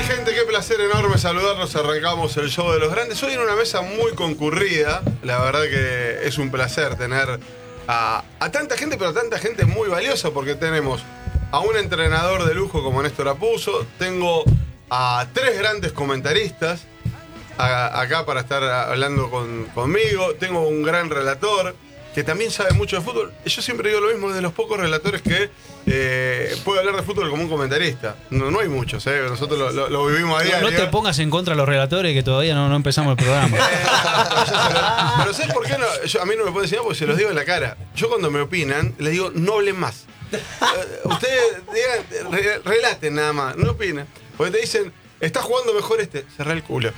gente? Qué placer enorme saludarlos. Arrancamos el show de los grandes. Hoy en una mesa muy concurrida. La verdad que es un placer tener a tanta gente, pero a tanta gente muy valiosa, porque tenemos a un entrenador de lujo como Néstor Apuzzo. Tengo a 3 grandes comentaristas acá para estar hablando conmigo. Tengo un gran relator que también sabe mucho de fútbol. Yo siempre digo lo mismo, de los pocos relatores que puede hablar de fútbol como un comentarista. No hay muchos, nosotros lo vivimos a diario. No te pongas en contra de los relatores, que todavía no empezamos el programa. Pero ¿sabes por qué no? A mí no me pueden enseñar porque se los digo en la cara. Yo cuando me opinan, les digo, no hablen más. Ustedes digan, relaten nada más, no opinen. Porque te dicen, está jugando mejor cerrá el culo.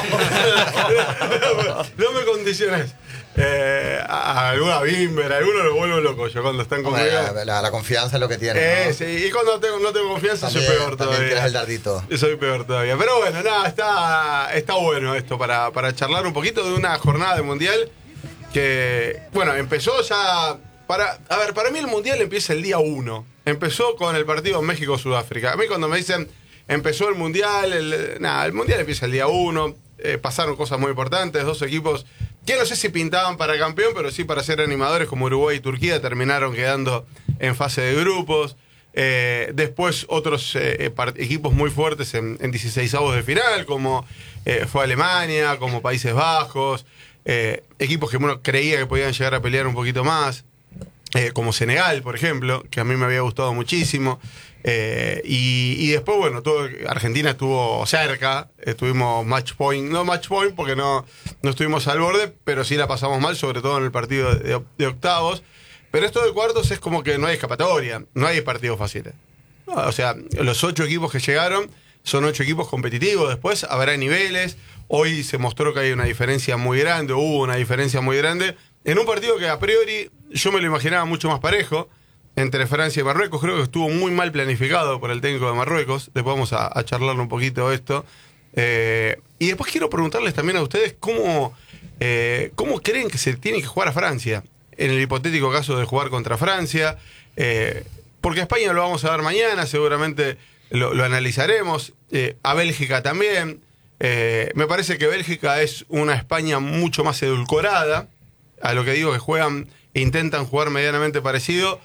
No me condiciones. A alguna bimber, a alguno lo vuelvo loco yo cuando están conmigo. La confianza es lo que tiene, ¿no? Sí, y cuando no tengo confianza también, soy peor todavía. Tiras el dardito. Soy peor todavía. Pero bueno, nada, está bueno esto para charlar un poquito de una jornada de mundial que, bueno, empezó ya. Para mí el mundial empieza el día 1. Empezó con el partido México-Sudáfrica. A mí cuando me dicen empezó el mundial, el mundial empieza el día 1. Pasaron cosas muy importantes, 2 equipos que no sé si pintaban para campeón, pero sí para ser animadores, como Uruguay y Turquía, terminaron quedando en fase de grupos. Después otros equipos muy fuertes en 16avos de final, como fue Alemania, como Países Bajos, equipos que uno creía que podían llegar a pelear un poquito más, como Senegal, por ejemplo, que a mí me había gustado muchísimo. Y después, bueno, Argentina estuvo cerca, estuvimos no match point porque no estuvimos al borde, pero sí la pasamos mal, sobre todo en el partido de octavos. Pero esto de cuartos es como que no hay escapatoria, no hay partidos fáciles. O sea, los 8 equipos que llegaron son 8 equipos competitivos, después habrá niveles. Hoy se mostró que hay una diferencia muy grande, hubo una diferencia muy grande, en un partido que a priori yo me lo imaginaba mucho más parejo, entre Francia y Marruecos. Creo que estuvo muy mal planificado por el técnico de Marruecos. Después vamos a charlar un poquito de esto. Y después quiero preguntarles también a ustedes cómo creen que se tiene que jugar a Francia, en el hipotético caso de jugar contra Francia. Porque a España lo vamos a ver mañana, seguramente lo analizaremos. A Bélgica también. Me parece que Bélgica es una España mucho más edulcorada. A lo que digo, que juegan e intentan jugar medianamente parecido.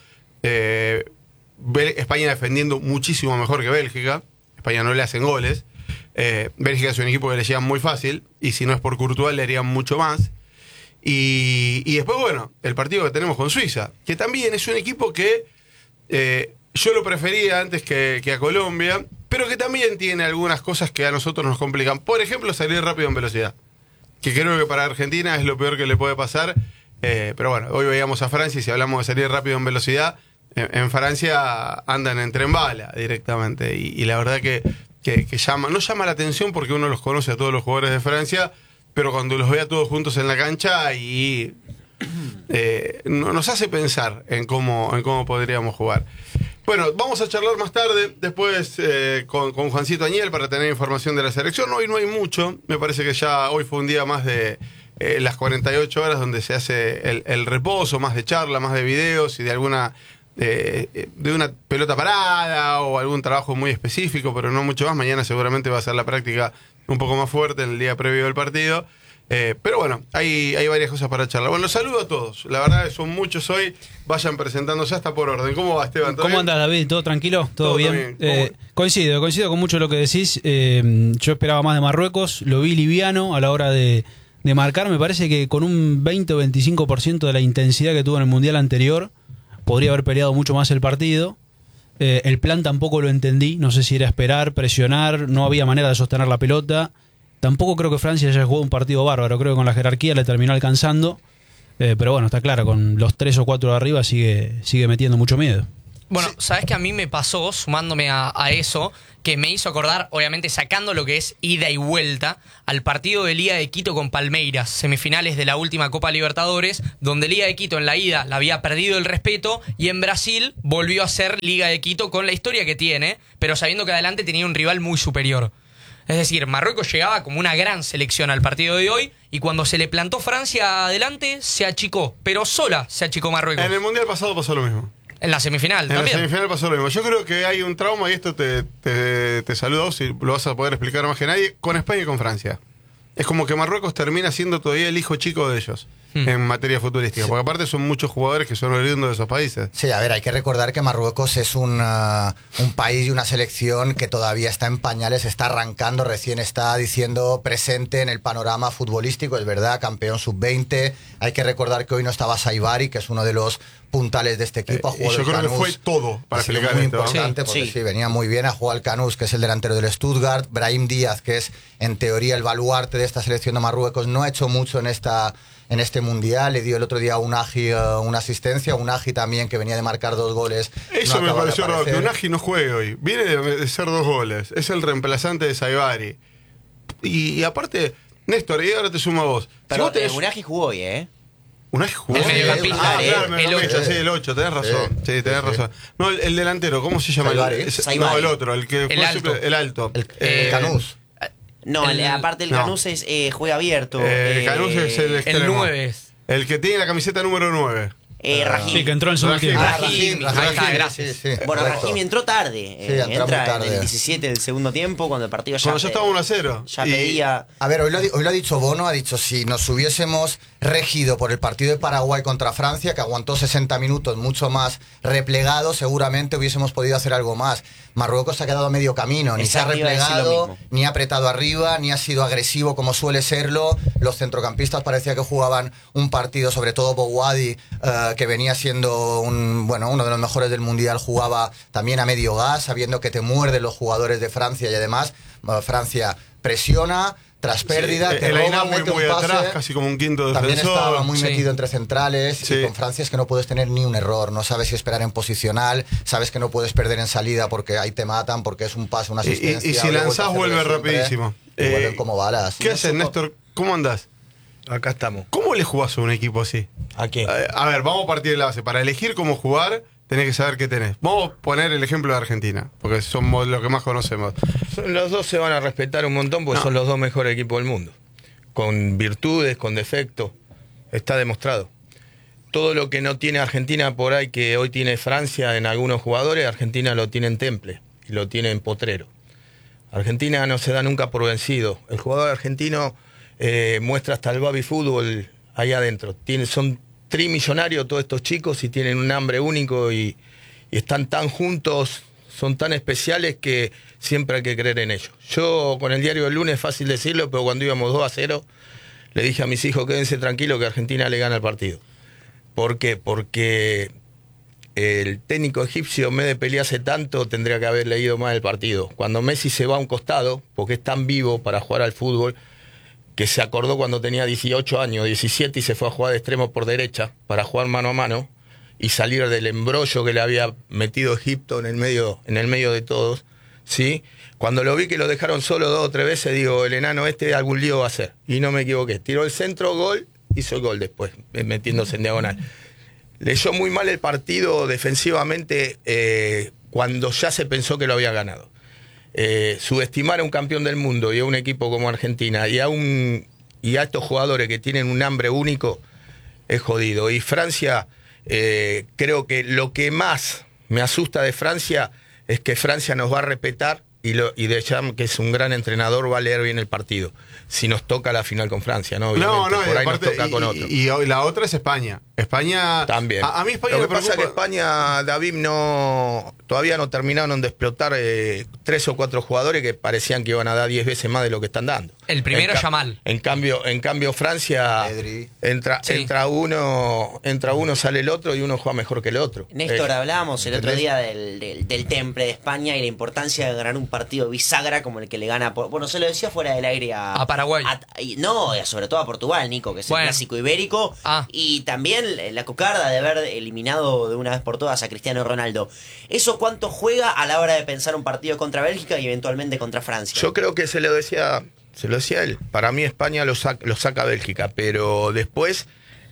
España defendiendo muchísimo mejor que Bélgica. España no le hacen goles. Bélgica es un equipo que le llegan muy fácil, y si no es por Courtois le harían mucho más. Y después, bueno, el partido que tenemos con Suiza, que también es un equipo que yo lo prefería antes que a Colombia, pero que también tiene algunas cosas que a nosotros nos complican. Por ejemplo, salir rápido en velocidad, que creo que para Argentina es lo peor que le puede pasar. Pero bueno, hoy veíamos a Francia, y si hablamos de salir rápido en velocidad, en Francia andan en tren bala directamente, y la verdad que no llama la atención porque uno los conoce a todos los jugadores de Francia, pero cuando los ve a todos juntos en la cancha nos hace pensar en cómo podríamos jugar. Bueno, vamos a charlar más tarde, después con Juancito Añel, para tener información de la selección. Hoy no hay mucho, me parece que ya hoy fue un día más de las 48 horas donde se hace el reposo, más de charla, más de videos y de alguna de una pelota parada o algún trabajo muy específico, pero no mucho más. Mañana seguramente va a ser la práctica un poco más fuerte en el día previo del partido. Pero bueno, hay varias cosas para charlar. Bueno, los saludo a todos. La verdad son muchos hoy. Vayan presentándose hasta por orden. ¿Cómo va, Esteban? ¿Cómo andas, David? ¿Todo tranquilo? ¿Todo bien? Coincido con mucho lo que decís. Yo esperaba más de Marruecos. Lo vi liviano a la hora de marcar. Me parece que con un 20 o 25% de la intensidad que tuvo en el Mundial anterior, podría haber peleado mucho más el partido. El plan tampoco lo entendí. No sé si era esperar, presionar. No había manera de sostener la pelota. Tampoco creo que Francia haya jugado un partido bárbaro. Creo que con la jerarquía le terminó alcanzando. Pero bueno, está claro, con los 3 o 4 de arriba sigue metiendo mucho miedo. Bueno, sabes que a mí me pasó, sumándome a eso, que me hizo acordar, obviamente sacando lo que es ida y vuelta, al partido de Liga de Quito con Palmeiras, semifinales de la última Copa Libertadores, donde Liga de Quito en la ida la había perdido el respeto, y en Brasil volvió a ser Liga de Quito con la historia que tiene, pero sabiendo que adelante tenía un rival muy superior. Es decir, Marruecos llegaba como una gran selección al partido de hoy, y cuando se le plantó Francia adelante, se achicó, pero sola se achicó Marruecos. En el Mundial pasado pasó lo mismo. En la semifinal En también. la semifinal pasó lo mismo. Yo creo que hay un trauma, y esto te saludo a vos y lo vas a poder explicar más que nadie, con España y con Francia. Es como que Marruecos termina siendo todavía el hijo chico de ellos en materia futurística, porque aparte son muchos jugadores que son oriundos de esos países. Sí, a ver, hay que recordar que Marruecos es un país y una selección que todavía está en pañales, está arrancando, recién está diciendo presente en el panorama futbolístico, es verdad, campeón sub-20. Hay que recordar que hoy no estaba Saibari, que es uno de los puntales de este equipo. Y yo creo que fue todo para explicar muy esto. importante porque sí, venía muy bien. A jugar al Canús, que es el delantero del Stuttgart. Brahim Díaz, que es en teoría el baluarte de esta selección de Marruecos, no ha hecho mucho en este mundial. Le dio el otro día a Unagi una asistencia. Unagi también, que venía de marcar 2 goles. Eso no me acaba de pareció raro, que aparecer. Unagi no juegue hoy. Viene de ser 2 goles. Es el reemplazante de Saibari. Y aparte, Néstor, y ahora te sumo a vos. Pero vos tenés... Unagi jugó hoy, ¿eh? Unagi jugó. El mediocampista, claro, el 8, 8. sí, el 8, tenés razón. Sí, tenés razón. No, el delantero, ¿cómo se llama? Saibari. Saibari. No, el otro, el que fue alto. el alto. El Canús. No, El- aparte el no. Canús es, juega abierto. Canús es el El extremo. 9 es. El que tiene la camiseta número 9. Rahim. Sí, que entró en el segundo Rahim. tiempo. Rahim. Ahí está, gracias. Bueno, correcto. Rahim entró tarde. Sí, entró entra muy tarde. en el 17 del segundo tiempo, cuando el partido ya, Cuando ya estaba 1-0. ya Y- pedía... A ver, hoy lo ha dicho Bono, ha dicho si nos hubiésemos regido por el partido de Paraguay contra Francia, que aguantó 60 minutos mucho más replegado, seguramente hubiésemos podido hacer algo más. Marruecos se ha quedado a medio camino, ni se ha Exacto, iba a decir lo replegado, mismo. ni ha apretado arriba, ni ha sido agresivo como suele serlo. Los centrocampistas parecía que jugaban un partido, sobre todo Bouhaddi, que venía siendo uno de los mejores del Mundial, jugaba también a medio gas, sabiendo que te muerden los jugadores de Francia y además Francia presiona tras pérdida, Sí, te el roba, Ainhoa mete muy un pase. atrás, casi como un quinto También defensor. estaba muy Sí. metido entre centrales. Sí. Y con Francia es que no puedes tener ni un error. No sabes si esperar en posicional, sabes que no puedes perder en salida porque ahí te matan, porque es un pase, una asistencia. Y si luego lanzás, vuelve rapidísimo. Y vuelven como balas. ¿Qué haces, Néstor? ¿Cómo andás? Acá estamos. ¿Cómo le jugás a un equipo así? ¿A qué? A ver, vamos a partir de la base. Para elegir cómo jugar, tenés que saber qué tenés. Vamos a poner el ejemplo de Argentina, porque somos los que más conocemos. Los dos se van a respetar un montón porque No. son los dos mejores equipos del mundo. Con virtudes, con defectos. Está demostrado. Todo lo que no tiene Argentina por ahí, que hoy tiene Francia en algunos jugadores, Argentina lo tiene en Temple y lo tiene en Potrero. Argentina no se da nunca por vencido. El jugador argentino muestra hasta el baby fútbol ahí adentro. Son trimillonarios todos estos chicos y tienen un hambre único y están tan juntos, son tan especiales que siempre hay que creer en ellos. Yo con el diario del lunes, fácil decirlo, pero cuando íbamos 2-0, le dije a mis hijos, quédense tranquilos que Argentina le gana el partido. ¿Por qué? Porque el técnico egipcio, en vez de pelearse tanto, tendría que haber leído más el partido. Cuando Messi se va a un costado, porque es tan vivo para jugar al fútbol, que se acordó cuando tenía 18 años, 17, y se fue a jugar de extremo por derecha, para jugar mano a mano, y salir del embrollo que le había metido Egipto en el medio de todos, ¿sí? Cuando lo vi que lo dejaron solo 2 o 3 veces, digo, el enano algún lío va a hacer. Y no me equivoqué. Tiró el centro, gol, hizo el gol después, metiéndose en diagonal. Leyó muy mal el partido defensivamente cuando ya se pensó que lo había ganado. Subestimar a un campeón del mundo y a un equipo como Argentina y a estos jugadores que tienen un hambre único es jodido. Y Francia, creo que lo que más me asusta de Francia es que Francia nos va a respetar y Deschamps, que es un gran entrenador, va a leer bien el partido. Si nos toca la final con Francia, ¿no? Obviamente, por ahí nos toca con otro. Y la otra es España. España También. A mí España Lo me que pasa es preocupa. que España, David, todavía no terminaron de explotar 3 o 4 jugadores que parecían que iban a dar 10 veces más de lo que están dando. El primero, Yamal. En cambio Francia Pedri. entra uno, sale el otro y uno juega mejor que el otro. Néstor, hablábamos el otro ¿entendés? día del temple de España y la importancia de ganar un partido bisagra como el que le gana, bueno, se lo decía fuera del aire A Paraguay. sobre todo a Portugal, Nico, que es Bueno. el clásico ibérico, y también la cocarda de haber eliminado de una vez por todas a Cristiano Ronaldo. ¿Eso cuánto juega a la hora de pensar un partido contra Bélgica y eventualmente contra Francia? Yo creo que se lo decía él. Para mí España lo saca Bélgica, pero después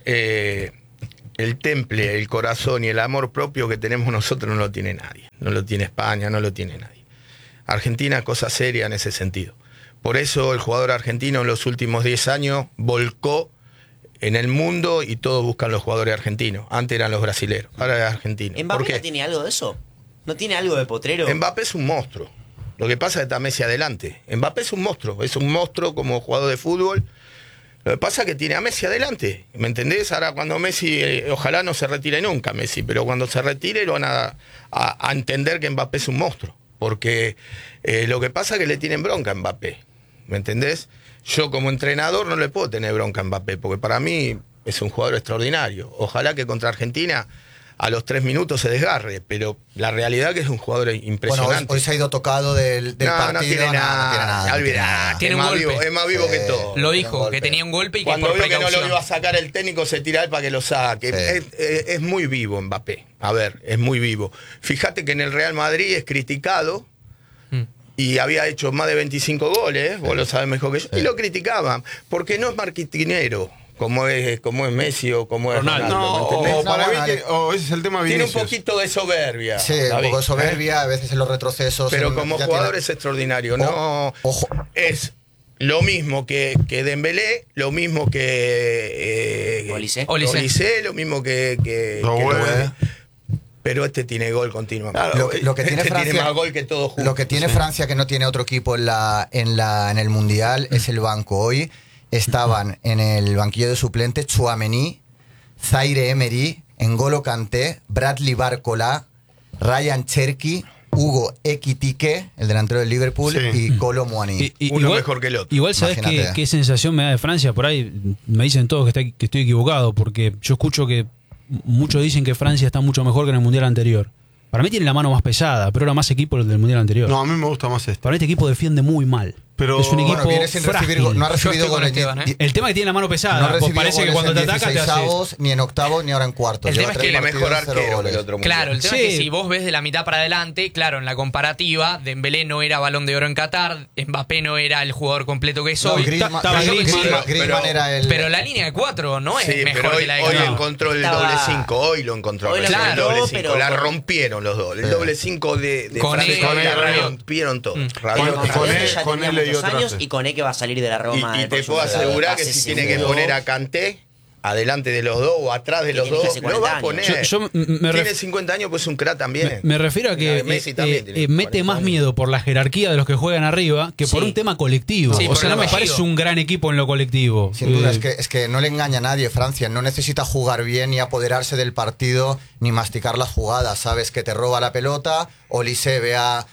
el temple, el corazón y el amor propio que tenemos nosotros no lo tiene nadie. No lo tiene España, no lo tiene nadie. Argentina, cosa seria en ese sentido. Por eso el jugador argentino en los últimos 10 años volcó en el mundo y todos buscan los jugadores argentinos. Antes eran los brasileros, ahora es argentino. ¿Mbappé no tiene algo de eso? ¿No tiene algo de potrero? Mbappé es un monstruo. Lo que pasa es que está Messi adelante. Mbappé es un monstruo como jugador de fútbol. Lo que pasa es que tiene a Messi adelante, ¿me entendés? Ahora cuando Messi, ojalá no se retire nunca Messi, pero cuando se retire lo van a entender que Mbappé es un monstruo. Porque lo que pasa es que le tienen bronca a Mbappé, ¿me entendés? Yo como entrenador no le puedo tener bronca a Mbappé, porque para mí es un jugador extraordinario. Ojalá que contra Argentina a los 3 minutos se desgarre, pero la realidad es que es un jugador impresionante. Bueno, hoy se ha ido tocado del partido. No tiene nada. Tiene un golpe. Es más vivo que todo. Lo dijo, que tenía un golpe y cuando que por vio que no precaución. lo iba a sacar el técnico, se tira él para que lo saque. Sí. Es muy vivo Mbappé. A ver, es muy vivo. Fíjate que en el Real Madrid es criticado y había hecho más de 25 goles, vos lo sabés mejor que yo, y lo criticaban, porque no es marketinero. Como es Messi o como es Ronaldo. No, ¿me entendés? o para mí, ese es el tema Tiene un Vinicius. poquito de soberbia. Sí, un David, poco de soberbia, a veces en los retrocesos. Pero como ya jugador tiene- es extraordinario. Ojo. Es lo mismo que Dembélé, lo mismo que Olise. lo mismo que Doué. pero este tiene gol continuamente. Claro, Lo que tiene Este Francia, tiene más gol que todos juntos. lo que tiene Francia que no tiene otro equipo en el Mundial es el banco. Hoy estaban en el banquillo de suplentes Tchouaméni, Zaire Emery, N'Golo Kanté, Bradley Barcola, Ryan Cherki, Hugo Ekitike, el delantero del Liverpool, Sí. y Kolo Muani. Uno mejor que el otro. Igual sabés Imagínate. qué sensación me da de Francia. Por ahí me dicen todos que estoy equivocado, porque yo escucho que muchos dicen que Francia está mucho mejor que en el Mundial anterior. Para mí tiene la mano más pesada, pero era más equipo el del Mundial anterior. No, a mí me gusta más este. Para mí este equipo defiende muy mal. Pero- es un equipo Bueno, viene sin recibir, frágil. no ha Yo recibido estoy con goles. Esteban, ¿eh? El tema es que tiene la mano pesada. No ha pues recibido parece que goles cuando en te ataca te 16 hace... avos, ni en octavos, ni ahora en cuartos. El Lleva tema es que 3 Tiene mejor partidos, 0 arquero que el goles. otro. Claro, el tema Sí. es que si vos ves de la mitad para adelante, claro, en la comparativa, Dembélé no era Balón de Oro en Qatar, Mbappé no era el jugador completo que es No, hoy. Griezmann, estaba Griezmann pero- era el... Pero la línea de 4 no es Sí, mejor pero que la de hoy Qatar. encontró el Estaba- doble 5, hoy lo encontró. Hoy lo recién, encontró, el doble 5, pero la con- rompieron los dos. El doble 5 de Koné, Francia la Rabiot. rompieron todo. Pero Rabiot. con Koné- Koné ya Koné tenía le dio muchos años traste. y Koné que va a salir de la Roma. Y el te próximo puedo asegurar que pase si tiene que seguro. poner a Kanté adelante de los dos o atrás de Que los tiene dos, casi lo va 40 a poner. años. Yo me Tiene ref- 50 años, pues es un crack también. Me refiero a que Messi también tiene mete 40 más años. miedo por la jerarquía de los que juegan arriba que por Sí. un tema colectivo. Sí, o por sea, el no me apellido. parece un gran equipo en lo colectivo. Sin duda, es que no le engaña a nadie Francia, no necesita jugar bien ni apoderarse del partido ni masticar las jugadas, sabes que te roba la pelota, Olise ve a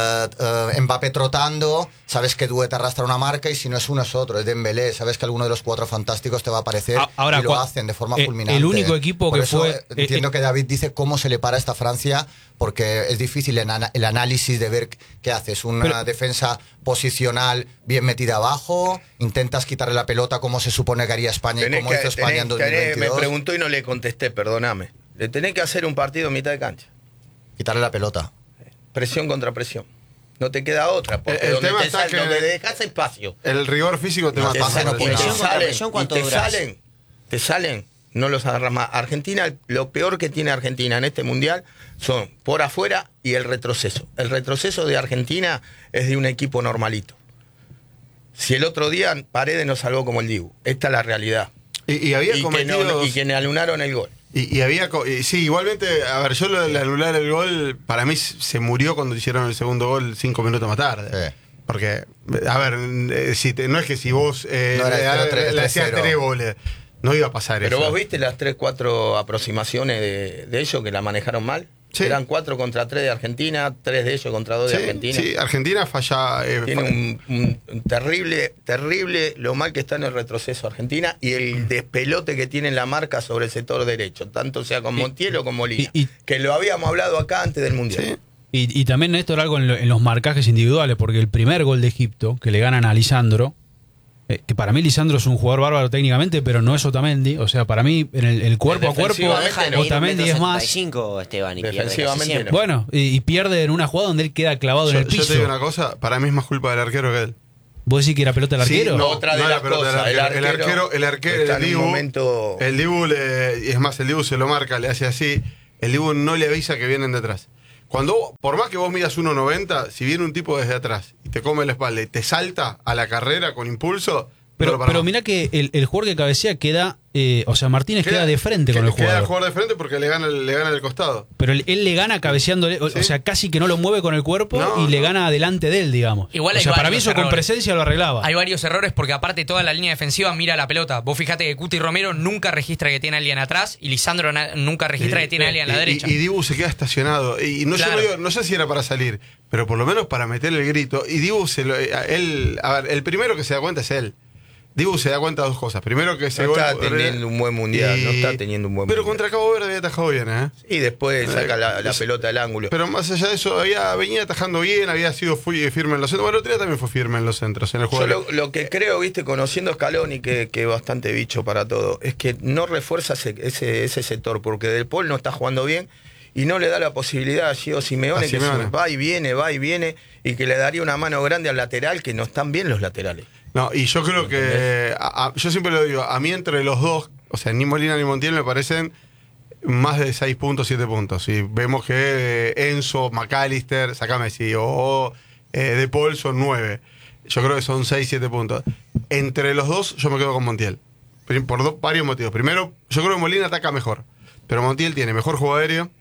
Mbappé trotando, sabes que Doué te arrastra una marca y si no es uno es otro, es Dembélé, sabes que alguno de los 4 fantásticos te va a aparecer Ahora, y lo hacen de forma fulminante. el único equipo Por que eso, fue... entiendo que David dice cómo se le para a esta Francia porque es difícil el análisis de ver qué haces, una Pero- defensa posicional bien metida abajo, intentas quitarle la pelota como se supone que haría España y Tenés como hizo España en me 2022, preguntó y no le contesté, perdóname. Le tenés que hacer un partido en mitad de cancha. quitarle la pelota. Presión contra presión. No te queda otra, porque El donde tema te está que- donde dejas espacio. El rigor físico te No, mata. te salen, y te presión contra salen, presión, ¿cuánto y te durás? salen, no los agarras más. Argentina, lo peor que tiene Argentina en este mundial son por afuera y el retroceso. El retroceso de Argentina es de un equipo normalito. Si el otro día Paredes nos salvó como el Dibu, esta es la realidad. Y había Y que, cometido... y que le anunaron el gol. Y había. Sí, igualmente, a ver, yo lo de anular el gol, para mí se murió cuando hicieron el segundo gol 5 minutos más tarde. Sí. Porque, a ver, no es que si vos No era 0-3, le hacías 3-0. 3 goles, no iba a pasar Pero eso. vos viste las 3-4 aproximaciones de ellos que la manejaron mal. Sí. Eran 4 contra 3 de Argentina, 3 de ellos contra 2 de Sí, Argentina. sí, Argentina falla. Tiene un terrible lo mal que está en el retroceso Argentina y el despelote que tiene en la marca sobre el sector derecho, tanto sea con Montiel o con Molina, y- que lo habíamos hablado acá antes del Mundial. Sí. Y también, Néstor, algo en los marcajes individuales, porque el primer gol de Egipto, que le ganan a Lisandro, que para mí Lisandro es un jugador bárbaro técnicamente, pero no es Otamendi. O sea, para mí, en el cuerpo a cuerpo, Defensivamente Deja de medir Otamendi es más. 1,75 Esteban y pierde casi Defensivamente siempre. no. Bueno, y pierde en una jugada donde él queda clavado en el Yo piso. te digo una cosa, para mí es más culpa del arquero que él. ¿Vos decís que era pelota del Sí, arquero? no, Otra de no las la pelota cosas, del arquero, el arquero, está el en un Dibu, momento... el Dibu y es más, el Dibu se lo marca, le hace así, el Dibu no le avisa que vienen detrás. Cuando, por más que vos midas 1.90, si viene un tipo desde atrás y te come la espalda y te salta a la carrera con impulso, Pero mirá que el jugador que cabecea queda, o sea, Martínez queda de frente con el jugador. Queda el jugador de frente porque le gana el costado. Pero él le gana cabeceándole, ¿Sí? o sea, casi que no lo mueve con el cuerpo y le gana adelante de él, digamos. Igual o hay sea, para mí varios eso con errores. presencia lo arreglaba. Hay varios errores porque aparte toda la línea defensiva mira la pelota. Vos fijate que Cuti Romero nunca registra que tiene a alguien atrás y Lisandro nunca registra que tiene a alguien a la derecha. Y Dibu se queda estacionado. Y no, Claro. yo no, digo, no sé si era para salir, pero por lo menos para meter el grito. Y Dibu, el primero que se da cuenta es él. Dibu se da cuenta de dos cosas. Primero que ese No gol. está teniendo un buen mundial, no está teniendo un buen Pero mundial. contra Cabo Verde había atajado bien, ¿eh? Y después saca la pelota al ángulo. Pero más allá de eso, venía atajando bien, había sido firme en los centros. Bueno, el otro día también fue firme en los centros, en el Yo juego. lo que creo, viste, conociendo a Scaloni, que es bastante bicho para todo, es que no refuerza ese sector, porque Del Paul no está jugando bien y no le da la posibilidad a Gio Simeone, que va y viene, y que le daría una mano grande al lateral, que no están bien los laterales. No, y yo creo que. Yo siempre lo digo, a mí entre los dos, o sea, ni Molina ni Montiel me parecen más de 6 puntos, 7 puntos. Y vemos que Enzo, McAllister, sacame si, o De Paul son 9. Yo creo que son 6, 7 puntos. Entre los dos, yo me quedo con Montiel. Por varios motivos. Primero, yo creo que Molina ataca mejor. Pero Montiel tiene mejor juego aéreo.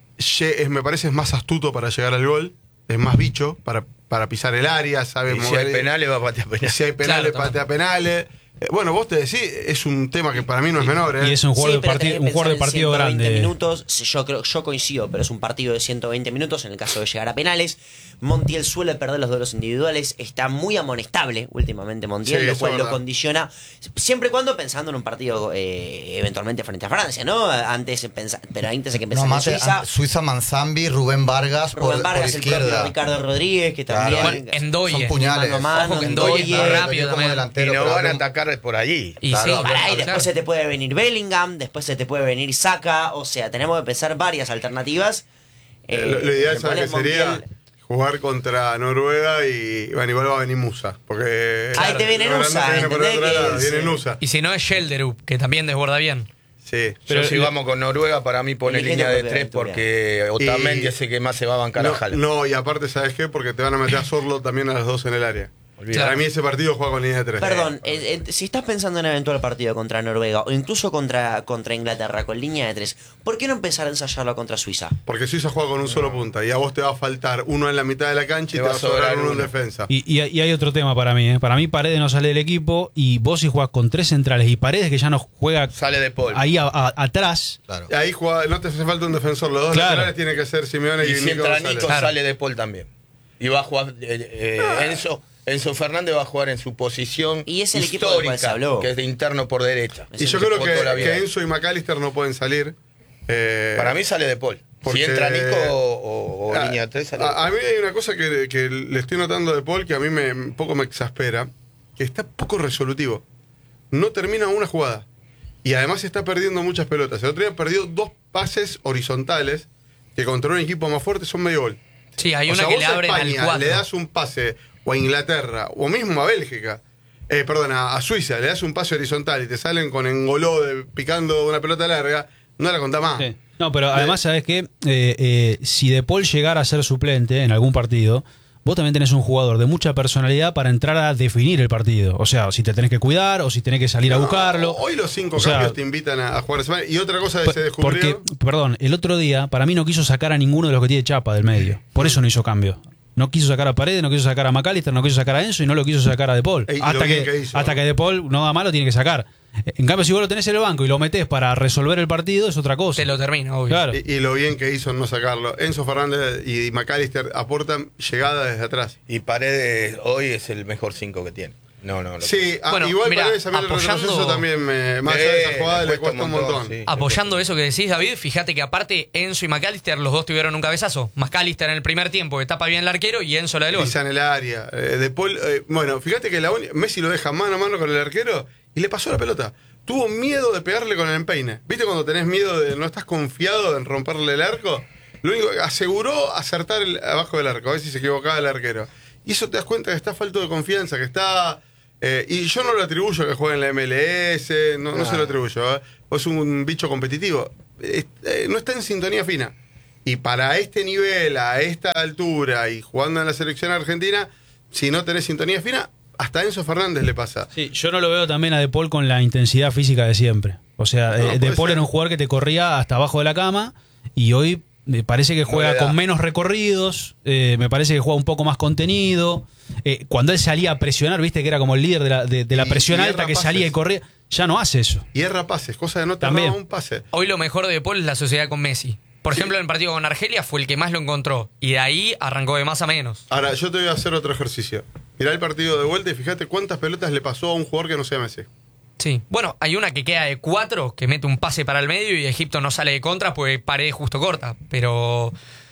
Me parece es más astuto para llegar al gol. Es más bicho para pisar el área, sabe Y si mover. hay penales, va a patear penales. Si hay penales, Claro, patea penales. Bueno, vos te decís, es un tema que para mí no es menor, ¿eh? Y es un jugador Sí, pero tenés que un jugador de pensar en partido 120 grande. minutos, yo coincido, pero es un partido de 120 minutos en el caso de llegar a penales. Montiel suele perder los duelos individuales, está muy amonestable últimamente Montiel, Sí, lo eso cual es lo verdad. condiciona, siempre y cuando pensando en un partido eventualmente frente a Francia, ¿no? Pero antes hay que No, pensar en más Suiza. Suiza Manzambi, Rubén Vargas, Rubén por Vargas, el propio izquierda. Ricardo Rodríguez, que también Claro. Bueno, Endoye. Son puñales. mano a mano, Ojo que Endoye Endoye, es rápido como también. Y delantero, no pero van a habla un- atacar por allí. Y Claro, sí, habla- Pará, y claro. después se te puede venir Bellingham, después se te puede venir Saka, o sea, tenemos que pensar varias alternativas. Lo ideal, el ¿sabes qué cual sería? Montiel- Jugar contra Noruega y bueno, igual va a venir Musa. Porque. Ahí te viene Holanda Nusa, viene por ¿entendés? otro lado, Que viene es, Nusa. Y si no es Shelderup, que también desborda bien. Sí. Pero si vamos con Noruega, para mí pone Elige línea la de propia 3 aventura. porque Otamendi Y- es el que más se va a bancar a Haaland. No, y aparte, ¿sabes qué? Porque te van a meter a Sorlo también a las dos en el área. Olvidate. Para mí ese partido juega con línea de 3. Perdón, si estás pensando en un eventual partido contra Noruega o incluso contra Inglaterra con línea de 3, ¿por qué no empezar a ensayarlo contra Suiza? Porque Suiza juega con un solo punta y a vos te va a faltar uno en la mitad de la cancha y te va a sobrar uno en defensa. Y hay otro tema para mí. Para mí Paredes no sale del equipo y vos si jugás con 3 centrales y Paredes que ya no juega Sale de Paul. ahí atrás. Claro. Ahí no te hace falta un defensor. Los dos Claro. laterales tienen que ser Simeone Y y si Nico entra González. Nico, Claro. sale de Paul también. Y va a jugar. Enzo Fernández va a jugar en su posición Y es el equipo del cual histórica, se habló. que es de interno por derecha. Y yo Se creo jugó toda la vida. que Enzo y McAllister no pueden salir. Para mí sale de Paul. porque- Si entra Nico o línea 3, sale de Paul. A mí hay una cosa que le estoy notando de Paul que a mí un poco me exaspera, que está poco resolutivo. No termina una jugada. Y además está perdiendo muchas pelotas. El otro día perdió 2 pases horizontales que contra un equipo más fuerte son medio gol. Sí, hay O una sea, que vos le a abren al España 4. le das un pase o a Inglaterra o mismo a Bélgica, a Suiza, le das un pase horizontal y te salen con Engoló picando una pelota larga, no la contás más. Sí. No, pero además, ¿sabes qué? Si De Paul llegara a ser suplente en algún partido, vos también tenés un jugador de mucha personalidad para entrar a definir el partido. O sea, si te tenés que cuidar o si tenés que salir a No, buscarlo. Hoy los 5 O sea, cambios te invitan a jugar semana. Y otra cosa que se descubrió. Porque, perdón, el otro día para mí no quiso sacar a ninguno de los que tiene chapa del medio. Por eso no hizo cambio. No quiso sacar a Paredes, no quiso sacar a McAllister, no quiso sacar a Enzo y no lo quiso sacar a De Paul. Ey, lo Hasta bien que, que hizo. hasta que De Paul no da mal, lo tiene que sacar. En cambio, si vos lo tenés en el banco y lo metés para resolver el partido, es otra cosa. Te lo termino, obvio. Claro. Y lo bien que hizo en no sacarlo. Enzo Fernández y McAllister aportan llegada desde atrás. Y Paredes hoy es el mejor 5 que tiene. No. Sí, Bueno, igual mirá, Paredes a mí el apoyando- retroceso también más allá de esa jugada le cuesta un montón. sí. Apoyando eso que decís, David, fíjate que aparte Enzo y McAllister, los dos tuvieron un cabezazo. McAllister en el primer tiempo, que tapa bien el arquero, y Enzo la del gol. Pisa en el área. De Paul, bueno, fíjate que Messi lo deja mano a mano con el arquero y le pasó la pelota. Tuvo miedo de pegarle con el empeine. ¿Viste cuando tenés miedo de no estás confiado en romperle el arco? Lo único que aseguró acertar abajo del arco, a ver si se equivocaba el arquero. Y eso te das cuenta que está falto de confianza, que está... y yo no lo atribuyo a que juegue en la MLS, no se lo atribuyo. Es un bicho competitivo. No está en sintonía fina. Y para este nivel, a esta altura y jugando en la selección argentina, si no tenés sintonía fina, hasta a Enzo Fernández le pasa. Sí, yo no lo veo también a De Paul con la intensidad física de siempre. O sea, De Paul era un jugador que te corría hasta abajo de la cama y hoy me parece que juega con menos recorridos, me parece que juega un poco más contenido. Cuando él salía a presionar, viste que era como el líder de la presión alta que salía y corría, ya no hace eso. Y erra pases, cosa de no te erraba un pase. Hoy lo mejor de De Paul es la sociedad con Messi. Por ejemplo, en el partido con Argelia fue el que más lo encontró. Y de ahí arrancó de más a menos. Ahora, yo te voy a hacer otro ejercicio. Mirá el partido de vuelta y fíjate cuántas pelotas le pasó a un jugador que no sea Messi. Sí. Bueno, hay una que queda de 4, que mete un pase para el medio y Egipto no sale de contra, pues Paredes justo corta. Pero...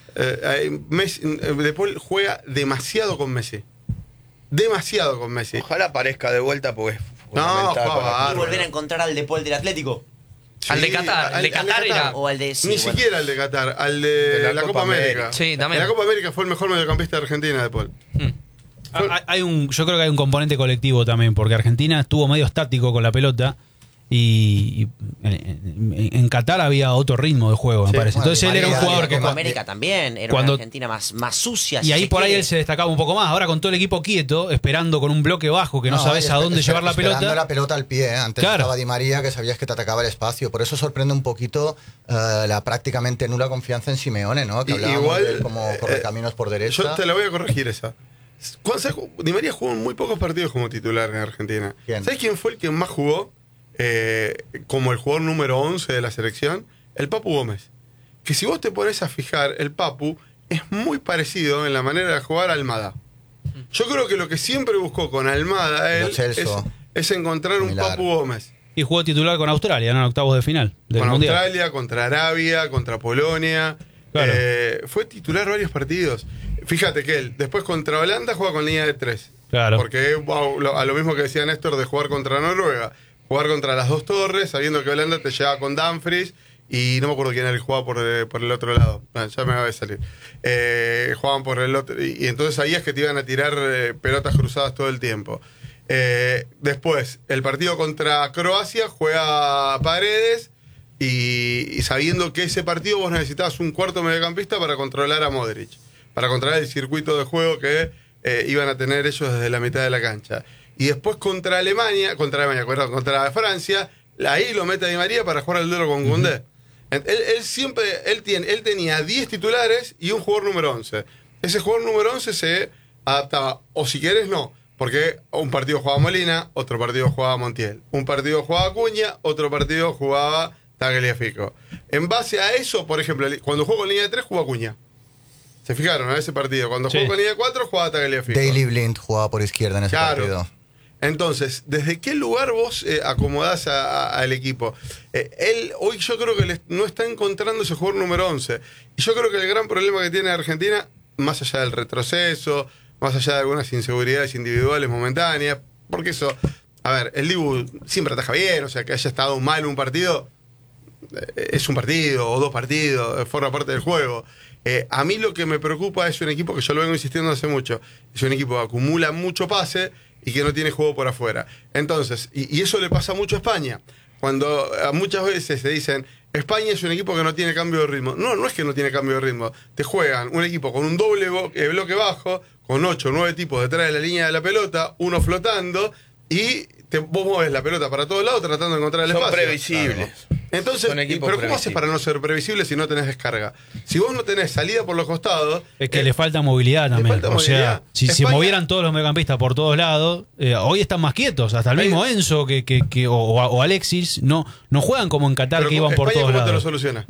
De Paul juega demasiado con Messi. Demasiado con Messi. Ojalá aparezca de vuelta porque es No, y volver a encontrar al De Paul del Atlético. Sí, al de Qatar. El de Qatar era... O al de... Sí, Ni siquiera el de Qatar, al de la Copa América. Sí, también. En la Copa América fue el mejor mediocampista de Argentina, De Paul. Yo creo que hay un componente colectivo también, porque Argentina estuvo medio estático con la pelota y en Qatar había otro ritmo de juego, me parece. Bueno, Entonces él era un jugador que... Copa América también, era una Argentina más sucia. Y ahí por ahí él se destacaba un poco más. Ahora con todo el equipo quieto, esperando con un bloque bajo, que no sabes a dónde llevar la pelota. Esperando la pelota al pie, Antes estaba Di María, que sabías que te atacaba el espacio. Por eso sorprende un poquito la prácticamente nula confianza en Simeone, ¿no? Que hablábamos igual, de él como correcaminos por derecha. Yo te la voy a corregir esa. Di María jugó en muy pocos partidos como titular en Argentina. ¿Sabes quién fue el que más jugó como el jugador número 11 de la selección? El Papu Gómez. Que si vos te pones a fijar, el Papu es muy parecido en la manera de jugar a Almada. Yo creo que lo que siempre buscó con Almada él es encontrar un Papu Gómez. Y jugó titular con Australia, ¿no? En octavos de final del con Mundial. Australia, contra Arabia, contra Polonia. Claro. Fue titular varios partidos. Fíjate que él, después contra Holanda, juega con línea de 3. Claro. Porque a lo mismo que decía Néstor de jugar contra Noruega, jugar contra las dos torres, sabiendo que Holanda te llevaba con Dumfries y no me acuerdo quién era el que jugaba por el otro lado. Bueno, ya me va a salir. Jugaban por el otro. Y entonces ahí es que te iban a tirar pelotas cruzadas todo el tiempo. Después, el partido contra Croacia, juega Paredes. Y sabiendo que ese partido vos necesitabas un cuarto mediocampista para controlar a Modric, para controlar el circuito de juego que iban a tener ellos desde la mitad de la cancha. Y después contra Francia, ahí lo mete a Di María para jugar el duelo con Koundé. Él tenía 10 titulares y un jugador número 11. Ese jugador número 11 se adaptaba, o si querés no, porque un partido jugaba Molina, otro partido jugaba Montiel, un partido jugaba Acuña, otro partido jugaba Tagliafico. En base a eso, por ejemplo, cuando jugó con línea de 3 jugó Acuña. ¿Se fijaron en ese partido? Cuando jugó con línea de 4 jugaba Tagliafico. Daley Blind jugaba por izquierda en ese partido. Entonces, ¿desde qué lugar vos acomodás al equipo? Él hoy yo creo que no está encontrando ese jugador número 11. Y yo creo que el gran problema que tiene Argentina, más allá del retroceso, más allá de algunas inseguridades individuales momentáneas, porque eso, a ver, el Dibu siempre ataja bien, o sea, que haya estado mal en un partido, es un partido o dos partidos, forma parte del juego. A mí lo que me preocupa es un equipo que yo lo vengo insistiendo hace mucho, es un equipo que acumula mucho pase y que no tiene juego por afuera. Entonces, y eso le pasa mucho a España, cuando muchas veces se dicen España es un equipo que no tiene cambio de ritmo. No es que no tiene cambio de ritmo, te juegan un equipo con un doble bloque bajo, con 8 o 9 tipos detrás de la línea de la pelota, uno flotando, y vos mueves la pelota para todos lados tratando de encontrar el espacio. Son previsibles. Claro. Entonces, ¿pero cómo haces para no ser previsible si no tenés descarga? Si vos no tenés salida por los costados... Es que le falta movilidad también. O sea, si se movieran todos los mediocampistas por todos lados, hoy están más quietos. Hasta el mismo Enzo o Alexis no juegan como en Qatar, que iban por todos lados. ¿Cómo te lo soluciona?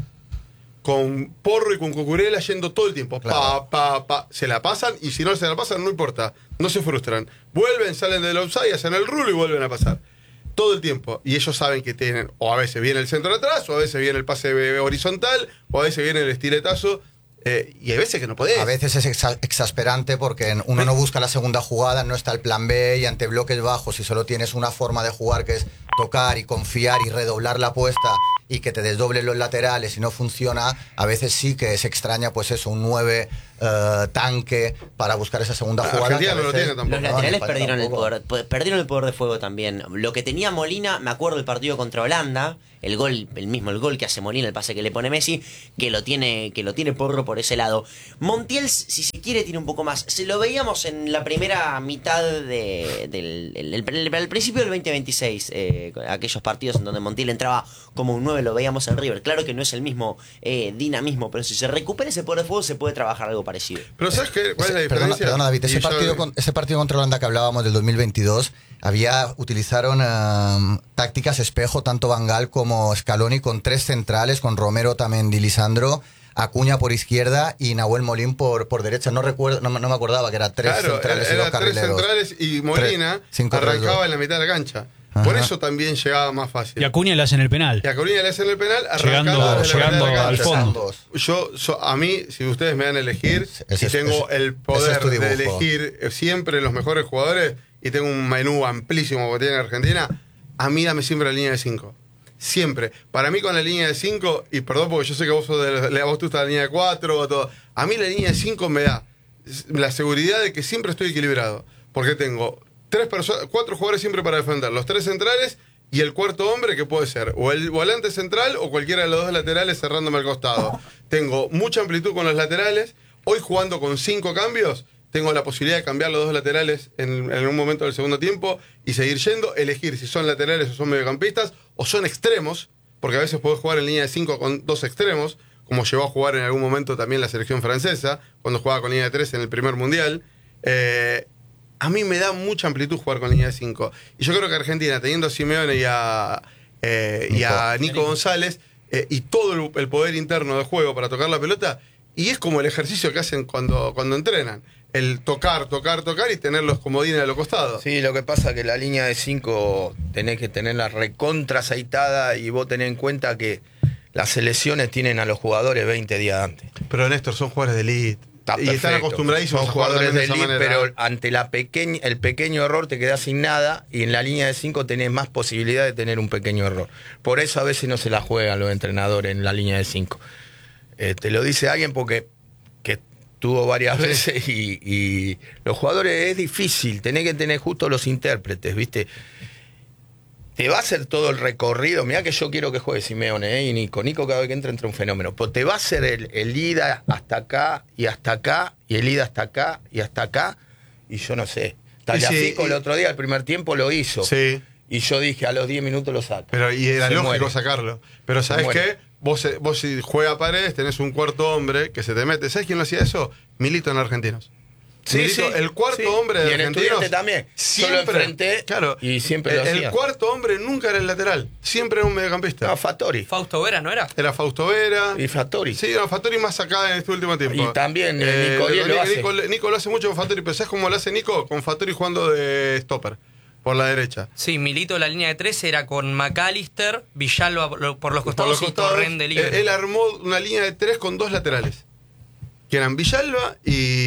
Con Porro y con Cucurella yendo todo el tiempo. Claro. Se la pasan, y si no se la pasan, no importa. No se frustran. Vuelven, salen del offside, hacen el rulo y vuelven a pasar. Todo el tiempo. Y ellos saben que tienen, o a veces viene el centro de atrás, o a veces viene el pase horizontal, o a veces viene el estiletazo. Y hay veces que no podés. A veces es exasperante porque uno no busca la segunda jugada, no está el plan B, y ante bloques bajos, si solo tienes una forma de jugar que es tocar y confiar y redoblar la apuesta y que te desdoblen los laterales y no funciona, a veces sí que se extraña, pues eso, un 9 tanque para buscar esa segunda jugada. Argentina no lo tiene tampoco. Los laterales No, perdieron tampoco. perdieron el poder de fuego también. Lo que tenía Molina, me acuerdo del partido contra Holanda, el gol que hace Molina, el pase que le pone Messi, que lo tiene Porro por ese lado. Montiel, si se quiere, tiene un poco más. Se lo veíamos en la primera mitad del principio del 2026, aquellos partidos en donde Montiel entraba como un 9, lo veíamos en River. Claro que no es el mismo dinamismo, pero si se recupera ese poder de fuego se puede trabajar algo parecido. Pero ¿sabes qué? ¿Cuál es la diferencia? Perdona, David, ese partido contra Holanda que hablábamos del 2022, utilizaron tácticas espejo, tanto Van Gaal como Scaloni, con 3 centrales, con Romero también, Di Lisandro, Acuña por izquierda y Nahuel Molín por derecha. No me acordaba que era 3 centrales y 2 carrileros. 3 centrales y Molina arrancaba en la mitad de la cancha. Por eso también llegaba más fácil. Y Acuña le hacen el penal. Y Acuña le hacen el penal llegando al fondo. A mí, si ustedes me dan a elegir, si tengo el poder de elegir siempre los mejores jugadores y tengo un menú amplísimo que tiene Argentina, a mí dame siempre la línea de 5. Siempre. Para mí con la línea de 5, y perdón porque yo sé que vos sos vos te gusta la línea de 4 todo, a mí la línea de 5 me da la seguridad de que siempre estoy equilibrado. Porque tengo 4 jugadores siempre para defender, los 3 centrales y el cuarto hombre, que puede ser o el volante central o cualquiera de los 2 laterales cerrándome al costado. Tengo mucha amplitud con los laterales. Hoy jugando con 5 cambios, tengo la posibilidad de cambiar los 2 laterales en un momento del segundo tiempo y seguir yendo, elegir si son laterales o son mediocampistas o son extremos, porque a veces podés jugar en línea de 5 con 2 extremos, como llegó a jugar en algún momento también la selección francesa, cuando jugaba con línea de 3 en el primer mundial. A mí me da mucha amplitud jugar con línea de 5. Y yo creo que Argentina, teniendo a Simeone y a Nico González, y todo el poder interno de juego para tocar la pelota, y es como el ejercicio que hacen cuando entrenan. El tocar y tener los comodines a los costados. Sí, lo que pasa es que la línea de 5 tenés que tenerla recontra aceitada y vos tenés en cuenta que las selecciones tienen a los jugadores 20 días antes. Pero Néstor, son jugadores de elite. Y están acostumbradísimos son a jugar jugadores de esa elite, manera. pero ante el pequeño error te quedás sin nada y en la línea de 5 tenés más posibilidad de tener un pequeño error. Por eso a veces no se la juegan los entrenadores en la línea de 5. Te lo dice alguien porque que tuvo varias veces y los jugadores es difícil, tenés que tener justo los intérpretes, ¿viste? Te va a hacer todo el recorrido. Mirá que yo quiero que juegue Simeone y Nico. Nico cada vez que entra un fenómeno. Pero te va a hacer el ida hasta acá y hasta acá y el ida hasta acá y hasta acá. Y yo no sé. Tagliafico el otro día, el primer tiempo, lo hizo. Sí. Y yo dije, a los 10 minutos lo saca. Pero y era lógico muere. sacarlo. Pero ¿sabes qué? Vos si juega Paredes, tenés un cuarto hombre que se te mete. ¿Sabes quién lo hacía eso? Milito en Argentinos. Sí, Milito, el cuarto hombre de y en Argentinos. Estudiante también. Siempre, yo lo enfrenté y siempre lo hacía. El cuarto hombre nunca era el lateral. Siempre era un mediocampista. No, Fattori. Fausto Vera, ¿no era? Era Fausto Vera. Y Fattori. Sí, no, Fattori más acá en este último tiempo. Y también Nico lo hace mucho con Fattori. Pero ¿sabes cómo lo hace Nico? Con Fattori jugando de stopper. Por la derecha. Sí, Milito la línea de 3 era con McAllister, Villalba por los costados y Torrent de libre. Él armó una línea de 3 con 2 laterales. Que eran Villalba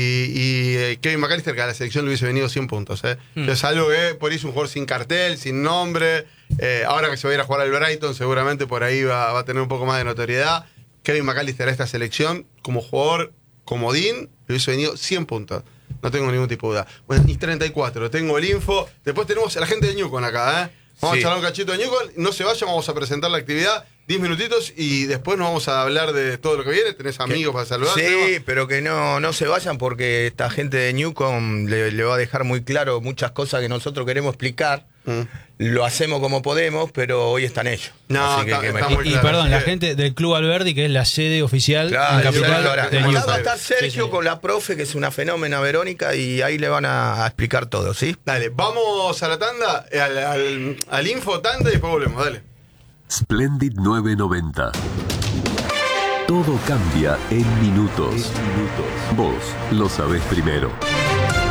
y Kevin McAllister, que a la selección le hubiese venido 100 puntos. Es algo que por ahí es un jugador sin cartel, sin nombre. Ahora que se va a ir a jugar al Brighton, seguramente por ahí va a tener un poco más de notoriedad. Kevin McAllister a esta selección, como jugador comodín, le hubiese venido 100 puntos. No tengo ningún tipo de duda. Bueno, y 34, tengo el info. Después tenemos a la gente de Newcom acá, Vamos a charlar un cachito de Newcom. No se vayan, vamos a presentar la actividad. 10 minutitos y después nos vamos a hablar de todo lo que viene. ¿Tenés amigos para saludar? Sí, pero que no se vayan porque esta gente de Newcom le va a dejar muy claro muchas cosas que nosotros queremos explicar. Lo hacemos como podemos, pero hoy están ellos. No, Así está muy claro. Y perdón, la gente del Club Alberdi, que es la sede oficial en Capital de Acá va a estar Sergio con la profe, que es una fenómena, Verónica, y ahí le van a explicar todo, ¿sí? Dale, vamos a la tanda, al info tanda y después volvemos, dale. Splendid 990. Todo cambia en minutos. Vos lo sabés primero.